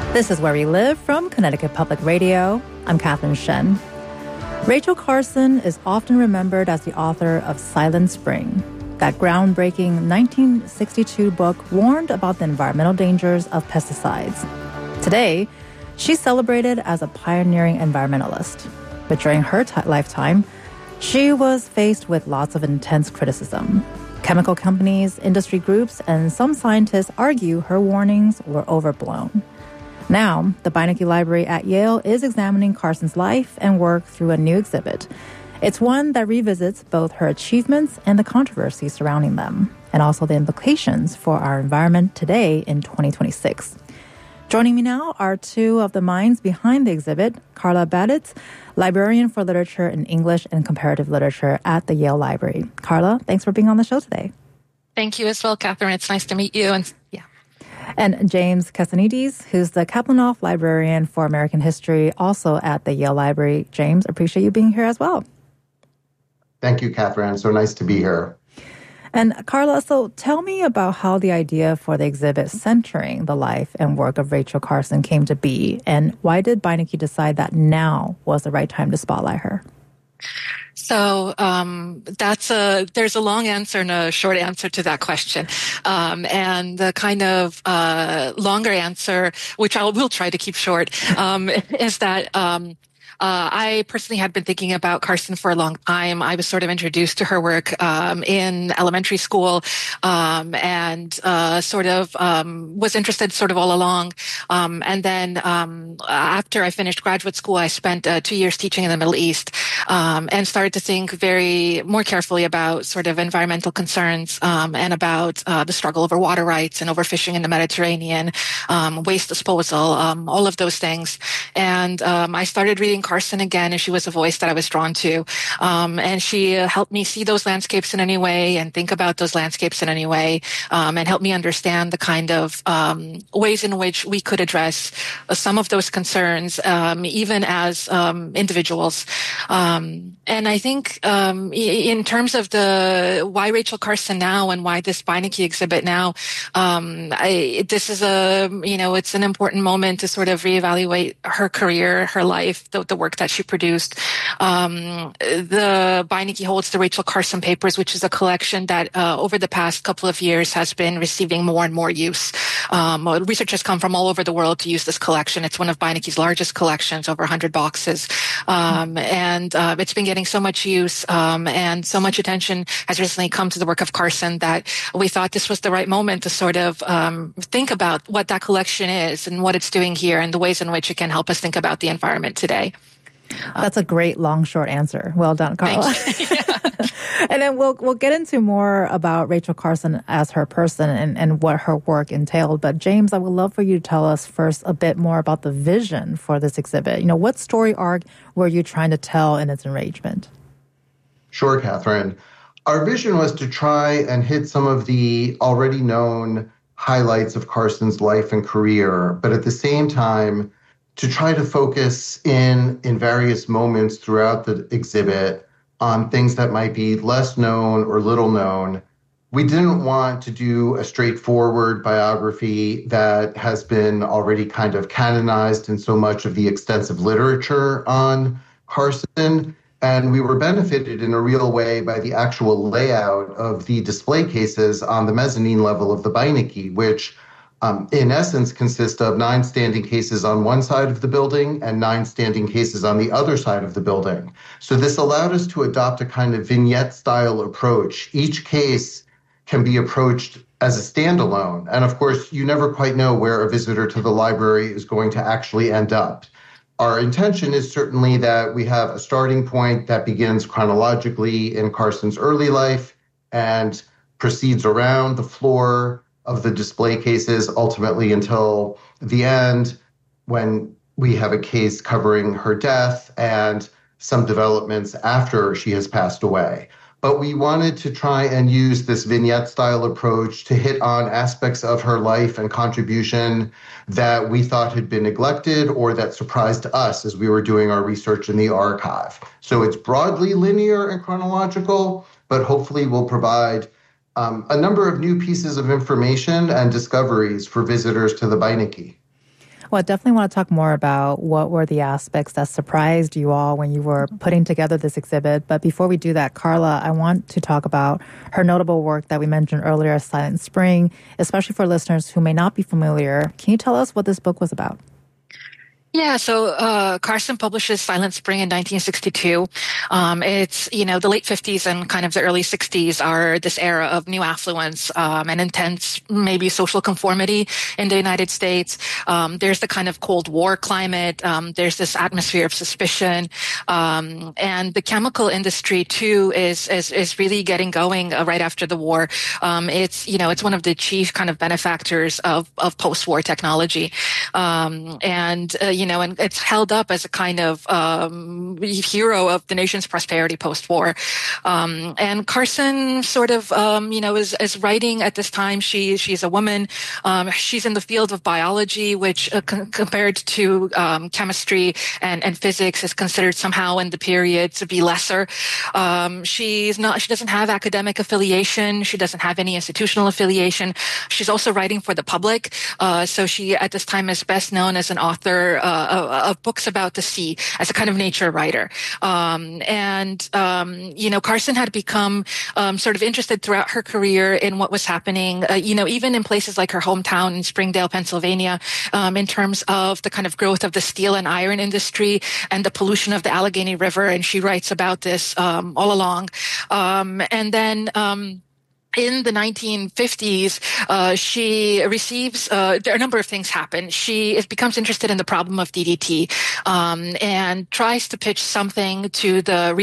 This is Where We Live from Connecticut Public Radio. I'm Catherine Shen. Rachel Carson is often remembered as the author of Silent Spring. That groundbreaking 1962 book warned about the environmental dangers of pesticides. Today, she's celebrated as a pioneering environmentalist. But during her lifetime, she was faced with lots of intense criticism. Chemical companies, industry groups, and some scientists argue her warnings were overblown. Now, the Beinecke Library at Yale is examining Carson's life and work through a new exhibit. It's one that revisits both her achievements and the controversy surrounding them, and also the implications for our environment today in 2026. Joining me now are two of the minds behind the exhibit, Carla Baditz, librarian for literature in English and comparative literature at the Yale Library. Carla, thanks for being on the show today. Thank you as well, Catherine. It's nice to meet you. And James Kasanides, who's the Kaplanoff Librarian for American History, also at the Yale Library. James, appreciate you being here as well. Thank you, Catherine. So nice to be here. And Carla, so tell me about how the idea for the exhibit centering the life and work of Rachel Carson came to be, and why did Beinecke decide that now was the right time to spotlight her? So there's a long answer and a short answer to that question. And the kind of longer answer, which I will try to keep short, is that I personally had been thinking about Carson for a long time. I was sort of introduced to her work in elementary school and was interested sort of all along. And then after I finished graduate school, I spent 2 years teaching in the Middle East and started to think more carefully about sort of environmental concerns and about the struggle over water rights and overfishing in the Mediterranean, waste disposal, all of those things. And I started reading Carson again, and she was a voice that I was drawn to. And she helped me see those landscapes in any way and think about those landscapes in any way, and helped me understand the kind of ways in which we could address some of those concerns, even as individuals. And I think in terms of why Rachel Carson now and why this Beinecke exhibit now, this is it's an important moment to sort of reevaluate her career, her life, the work that she produced. The Beinecke holds the Rachel Carson Papers, which is a collection that over the past couple of years has been receiving more and more use. Researchers come from all over the world to use this collection. It's one of Beinecke's largest collections, over 100 boxes. And it's been getting so much use and so much attention has recently come to the work of Carson that we thought this was the right moment to sort of think about what that collection is and what it's doing here and the ways in which it can help us think about the environment today. That's a great long, short answer. Well done, Carla. And then we'll get into more about Rachel Carson as her person and what her work entailed. But James, I would love for you to tell us first a bit more about the vision for this exhibit. What story arc were you trying to tell in its arrangement? Sure, Catherine. Our vision was to try and hit some of the already known highlights of Carson's life and career, but at the same time, to try to focus in various moments throughout the exhibit on things that might be less known or little known. We didn't want to do a straightforward biography that has been already kind of canonized in so much of the extensive literature on Carson. And we were benefited in a real way by the actual layout of the display cases on the mezzanine level of the Beinecke, which in essence consist of 9 standing cases on one side of the building and 9 standing cases on the other side of the building. So this allowed us to adopt a kind of vignette-style approach. Each case can be approached as a standalone. And of course, you never quite know where a visitor to the library is going to actually end up. Our intention is certainly that we have a starting point that begins chronologically in Carson's early life and proceeds around the floor of the display cases, ultimately until the end, when we have a case covering her death and some developments after she has passed away. But we wanted to try and use this vignette-style approach to hit on aspects of her life and contribution that we thought had been neglected or that surprised us as we were doing our research in the archive. So it's broadly linear and chronological, but hopefully will provide a number of new pieces of information and discoveries for visitors to the Beinecke. Well, I definitely want to talk more about what were the aspects that surprised you all when you were putting together this exhibit. But before we do that, Carla, I want to talk about her notable work that we mentioned earlier, Silent Spring, especially for listeners who may not be familiar. Can you tell us what this book was about? Yeah, so Carson publishes Silent Spring in 1962. It's, the late 50s and kind of the early 60s are this era of new affluence and intense, maybe social conformity in the United States. There's the kind of Cold War climate. There's this atmosphere of suspicion. And the chemical industry, too, is really getting going right after the war. It's one of the chief kind of benefactors of post-war technology. And it's held up as a kind of hero of the nation's prosperity post-war. And Carson sort of, is writing at this time. She's a woman. She's in the field of biology, which compared to chemistry and physics is considered somehow in the period to be lesser. She doesn't have academic affiliation. She doesn't have any institutional affiliation. She's also writing for the public. So she at this time is best known as an author of books about the sea, as a kind of nature writer. Carson had become sort of interested throughout her career in what was happening, even in places like her hometown in Springdale, Pennsylvania, in terms of the kind of growth of the steel and iron industry and the pollution of the Allegheny River. And she writes about this all along. In the 1950s, she receives, there are a number of things happen. She becomes interested in the problem of DDT, and tries to pitch something to the